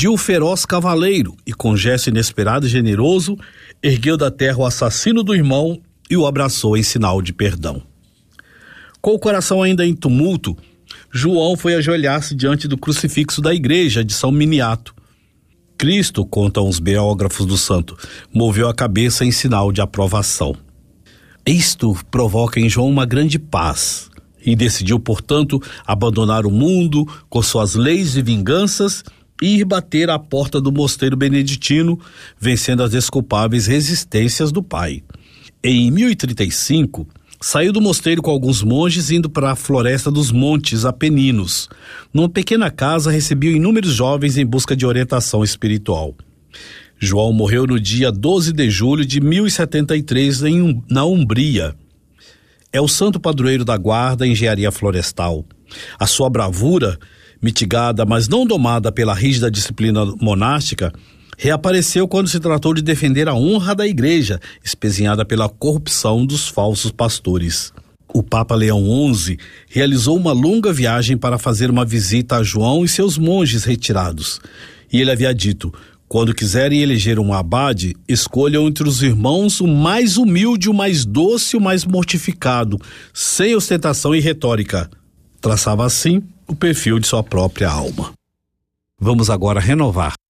urdiu o feroz cavaleiro e, com gesto inesperado e generoso, ergueu da terra o assassino do irmão e o abraçou em sinal de perdão. Com o coração ainda em tumulto, João foi ajoelhar-se diante do crucifixo da igreja de São Miniato. Cristo, contam os biógrafos do santo, moveu a cabeça em sinal de aprovação. Isto provoca em João uma grande paz e decidiu, portanto, abandonar o mundo com suas leis e vinganças e ir bater à porta do mosteiro beneditino, vencendo as desculpáveis resistências do pai. Em 1035, saiu do mosteiro com alguns monges indo para a floresta dos Montes Apeninos. Numa pequena casa, recebeu inúmeros jovens em busca de orientação espiritual. João morreu no dia 12 de julho de 1073 na Umbria. É o santo padroeiro da guarda e engenharia florestal. A sua bravura, mitigada, mas não domada pela rígida disciplina monástica, reapareceu quando se tratou de defender a honra da igreja, espezinhada pela corrupção dos falsos pastores. O Papa Leão XI realizou uma longa viagem para fazer uma visita a João e seus monges retirados. E ele havia dito: quando quiserem eleger um abade, escolham entre os irmãos o mais humilde, o mais doce, o mais mortificado, sem ostentação e retórica. Traçava assim o perfil de sua própria alma. Vamos agora renovar